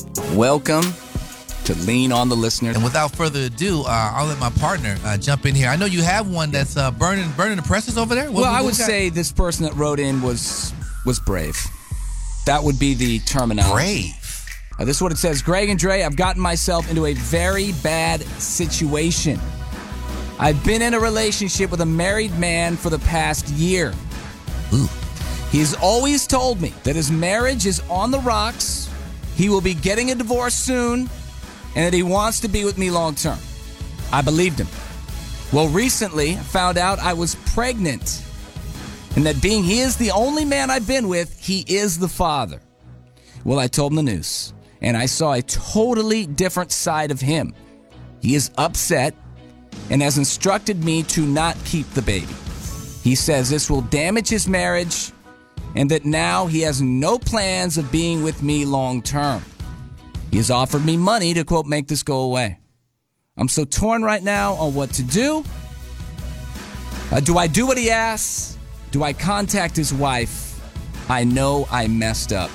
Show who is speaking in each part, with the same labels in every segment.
Speaker 1: Welcome to Lean on the Listener.
Speaker 2: And without further ado, I'll let my partner jump in here. I know you have one that's burning the presses over there.
Speaker 1: I would say this person that wrote in was brave. That would be the terminology.
Speaker 2: Brave.
Speaker 1: This is what it says. Greg and Dre, I've gotten myself into a very bad situation. I've been in a relationship with a married man for the past year.
Speaker 2: Ooh.
Speaker 1: He's always told me that his marriage is on the rocks, he will be getting a divorce soon, and that he wants to be with me long term. I believed him. Well, recently, I found out I was pregnant, and that being he is the only man I've been with, he is the father. Well, I told him the news, and I saw a totally different side of him. He is upset and has instructed me to not keep the baby. He says this will damage his marriage and that now he has no plans of being with me long term. He has offered me money to, quote, make this go away. I'm so torn right now on what to do. Do I do what he asks? Do I contact his wife? I know I messed up.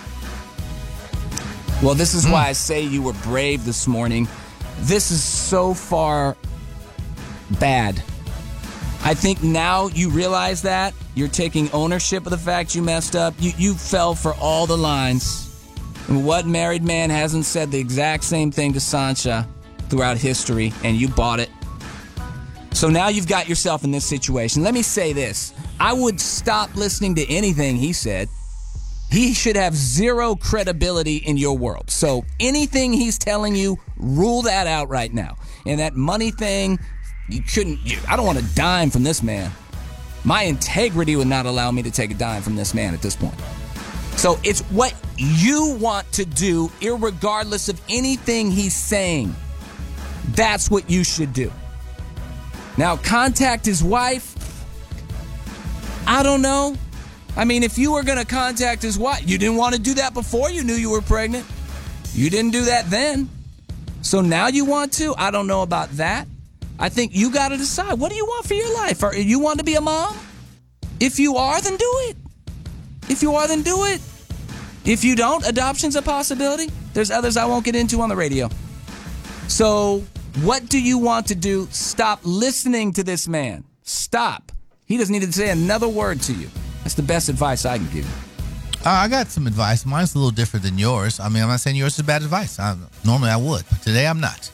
Speaker 1: Well, this is why I say you were brave this morning. This is so far bad. I think now you realize that. You're taking ownership of the fact you messed up. You fell for all the lines. And what married man hasn't said the exact same thing to Sancha throughout history, and you bought it? So now you've got yourself in this situation. Let me say this. I would stop listening to anything he said. He should have zero credibility in your world. So anything he's telling you, rule that out right now. And that money thing, I don't want a dime from this man. My integrity would not allow me to take a dime from this man at this point. So it's what you want to do, irregardless of anything he's saying. That's what you should do. Now, contact his wife. I don't know. I mean, if you were going to contact his wife, you didn't want to do that before you knew you were pregnant. You didn't do that then. So now you want to? I don't know about that. I think you got to decide. What do you want for your life? Or you want to be a mom? If you are, then do it. If you are, then do it. If you don't, adoption's a possibility. There's others I won't get into on the radio. So what do you want to do? Stop listening to this man. Stop. He doesn't need to say another word to you. That's the best advice I can give you.
Speaker 2: I got some advice. Mine's a little different than yours. I mean, I'm not saying yours is bad advice. Normally I would, but today I'm not.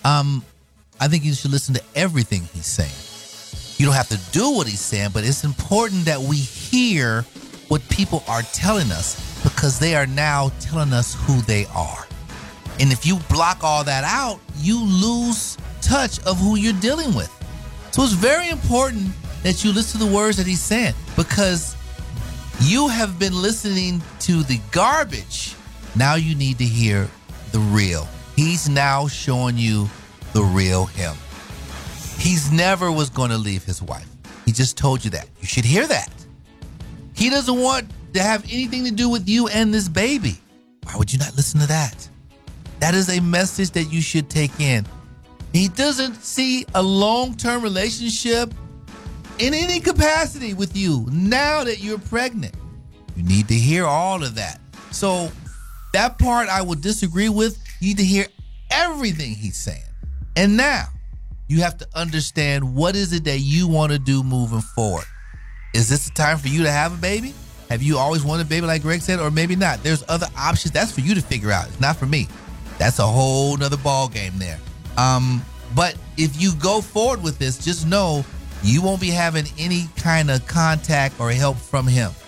Speaker 2: I think you should listen to everything he's saying. You don't have to do what he's saying, but it's important that we hear what people are telling us because they are now telling us who they are. And if you block all that out, you lose touch of who you're dealing with. So it's very important that you listen to the words that he's saying because you have been listening to the garbage. Now you need to hear the real. He's now showing you the real him. He's never was going to leave his wife. He just told you that. You should hear that. He doesn't want to have anything to do with you and this baby. Why would you not listen to that? That is a message that you should take in. He doesn't see a long-term relationship in any capacity with you now that you're pregnant. You need to hear all of that. So that part I would disagree with. You need to hear everything he's saying. And now you have to understand what is it that you want to do moving forward. Is this the time for you to have a baby? Have you always wanted a baby like Greg said, or maybe not? There's other options. That's for you to figure out. It's not for me. That's a whole nother ball game there. But if you go forward with this, just know you won't be having any kind of contact or help from him.